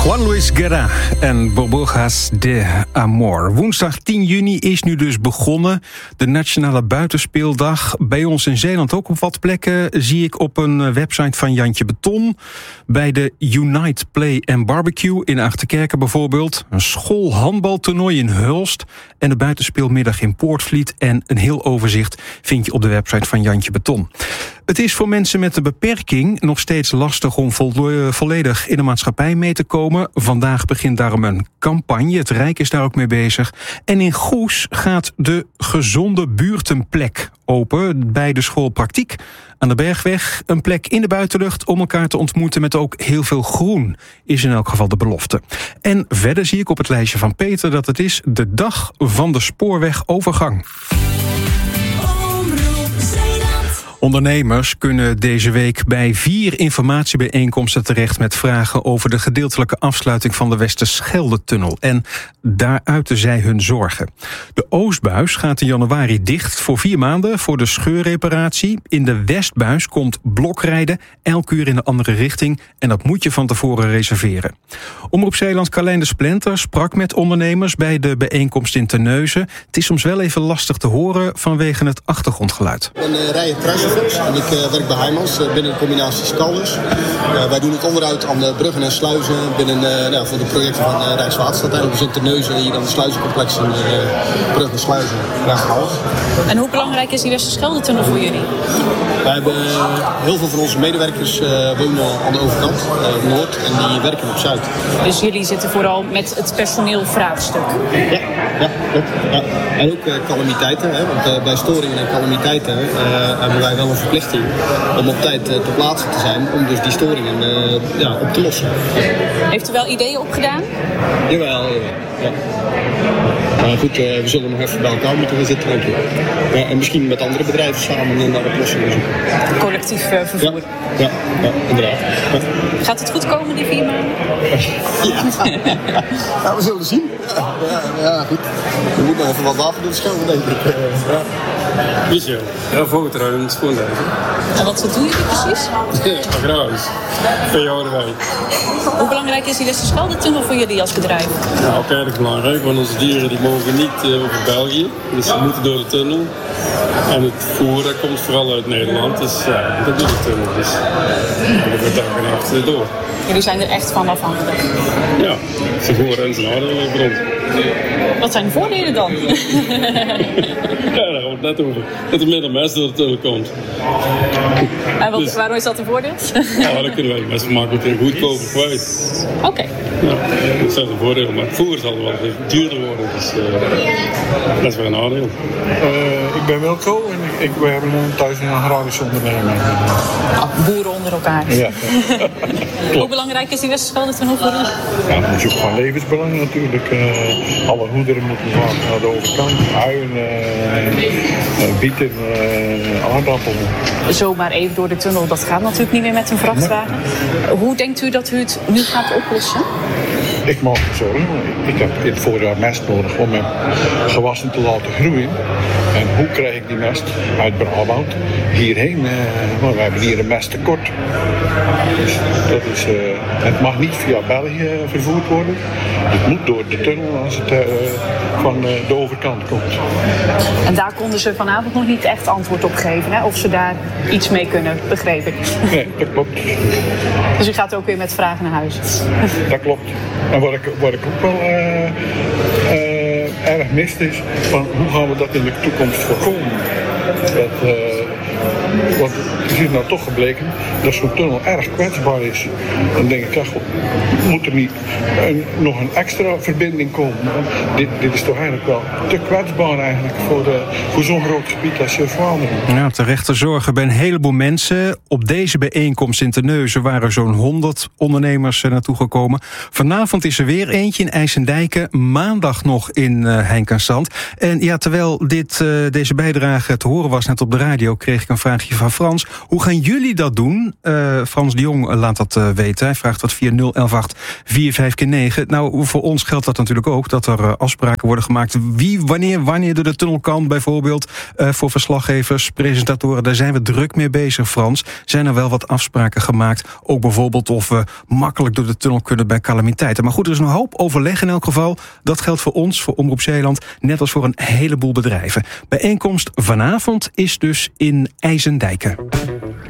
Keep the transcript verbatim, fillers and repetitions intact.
Juan Luis Guerra en Burbujas de Amor. Woensdag tien juni is nu dus begonnen. De Nationale Buitenspeeldag. Bij ons in Zeeland ook op wat plekken zie ik op een website van Jantje Beton. Bij de Unite Play and Barbecue in Achterkerken bijvoorbeeld. Een schoolhandbaltoernooi in Hulst. En de buitenspeelmiddag in Poortvliet. En een heel overzicht vind je op de website van Jantje Beton. Het is voor mensen met een beperking nog steeds lastig om vo- volledig in de maatschappij mee te komen. Vandaag begint daarom een campagne. Het Rijk is daar ook mee bezig. En in Goes gaat de Gezonde Buurtenplek open bij de school Praktiek aan de Bergweg. Een plek in de buitenlucht om elkaar te ontmoeten met ook heel veel groen, is in elk geval de belofte. En verder zie ik op het lijstje van Peter dat het is de dag van de spoorwegovergang. Ondernemers kunnen deze week bij vier informatiebijeenkomsten terecht met vragen over de gedeeltelijke afsluiting van de Westerschelde-tunnel. En daar uiten zij hun zorgen. De Oostbuis gaat in januari dicht voor vier maanden voor de scheurreparatie. In de Westbuis komt blokrijden, elk uur in de andere richting. En dat moet je van tevoren reserveren. Omroep Zeeland Carlijn de Splinter sprak met ondernemers bij de bijeenkomst in Terneuzen. Het is soms wel even lastig te horen vanwege het achtergrondgeluid. Ik ben uh, Rijen Kruijsvoets en ik uh, werk bij Heijmans uh, binnen de combinatie Scalders. Uh, wij doen het onderhoud aan de bruggen en sluizen binnen, uh, nou, voor de projecten van uh, Rijkswaterstaat. En dus in Terneuzen hier dan de sluizencomplex en uh, bruggen en sluizen. En hoe belangrijk is die Westerschelde-tunnel voor jullie? Wij hebben uh, heel veel van onze medewerkers uh, wonen aan de overkant, uh, Noord, en die werken op Zuid. Dus jullie zitten vooral met het personeelvraagstuk? Ja, ja, klopt. Ja. En ook uh, calamiteiten, hè, want uh, bij storingen en calamiteiten uh, hebben wij wel een verplichting om op tijd uh, te plaatsen te zijn, om dus die storingen uh, ja, op te lossen. Heeft u wel ideeën opgedaan? Jawel, jawel. Ja. Maar goed, uh, we zullen nog even bij elkaar moeten gaan zitten, denk ik. Ja, en misschien met andere bedrijven samen naar oplossingen zoeken. Collectief uh, vervoer. Ja, ja, ja inderdaad. Ja. Gaat het goed komen, die vier maanden? Ja, ja we zullen zien. Ja, ja, ja, goed. We moeten nog even wat water door de schouder, denk ik. Ja. Michel, ja, voortrouwend schoonlijven. En wat doen jullie precies? Agraris. Van jou erbij. Hoe belangrijk is die Westerschelde-tunnel voor jullie als bedrijf? Nou, ook erg belangrijk, want onze dieren die mogen niet uh, over België. Dus ze moeten door de tunnel. En het voer dat komt vooral uit Nederland, dus ja, dat doet de tunnel. Dus dat wordt dag en nacht door. Jullie zijn er echt van afhankelijk? Ja, ze voor en zijn nadelen voor ons. Wat zijn de voordelen dan? Ja, daar gaan we het net over. Dat er minder mest door de tunnel komt. En wat, dus, waarom is dat een voordeel? Ja, dan kunnen wij de mest makkelijk en goedkoper kwijt. Oké. Okay. Ja, dat zijn de voordelen, maar het voer zal wel weer duurder worden, dus uh, dat is wel een nadeel. Uh, ik ben Wilco en ik, ik, we hebben thuis een agrarische onderneming. Oh, boeren onder elkaar. Ja. Hoe belangrijk is die Westerschelde-tunnel voor u? Ja, dat is ook van levensbelang natuurlijk. Uh, alle goederen moeten van naar de overkant. Uien, uh, uh, bieten, uh, aardappelen. Zomaar even door de tunnel, dat gaat natuurlijk niet meer met een vrachtwagen. Nee. Hoe denkt u dat u het nu gaat oplossen? Ik maak me zorgen. Ik heb in het voorjaar mest nodig om mijn gewassen te laten groeien. En hoe krijg ik die mest uit Brabant hierheen? Uh, maar we hebben hier een mesttekort. Dus dat is, uh, het mag niet via België vervoerd worden. Het moet door de tunnel als het uh, van uh, de overkant komt. En daar konden ze vanavond nog niet echt antwoord op geven, hè? Of ze daar iets mee kunnen, begreep ik. Nee, dat klopt. Dus u gaat ook weer met vragen naar huis? Dat klopt. En wat ik, wat ik ook wel uh, uh, erg mist is, van hoe gaan we dat in de toekomst voorkomen? Dat, uh, want het is nou toch gebleken dat zo'n tunnel erg kwetsbaar is. Dan denk ik, ja, god, moet er niet een, nog een extra verbinding komen? Dit, dit is toch eigenlijk wel te kwetsbaar eigenlijk voor, de, voor zo'n groot gebied als Vlaanderen. Ja, terechte zorgen bij een heleboel mensen. Op deze bijeenkomst in Terneuzen waren zo'n honderd ondernemers naartoe gekomen. Vanavond is er weer eentje in IJsendijken. Maandag nog in uh, Heink en Zand. En ja, terwijl dit, uh, deze bijdrage te horen was net op de radio, kreeg ik een vraagje weten van Frans. Hoe gaan jullie dat doen? Uh, Frans de Jong laat dat uh, weten. Hij vraagt dat via nul elf acht vier vijf keer negen. Nou, voor ons geldt dat natuurlijk ook. Dat er uh, afspraken worden gemaakt. Wie, wanneer, wanneer door de tunnel kan bijvoorbeeld. Uh, voor verslaggevers, presentatoren. Daar zijn we druk mee bezig, Frans. Zijn er wel wat afspraken gemaakt. Ook bijvoorbeeld of we makkelijk door de tunnel kunnen bij calamiteiten. Maar goed, er is een hoop overleg in elk geval. Dat geldt voor ons, voor Omroep Zeeland. Net als voor een heleboel bedrijven. Bijeenkomst vanavond is dus in IJsendijken.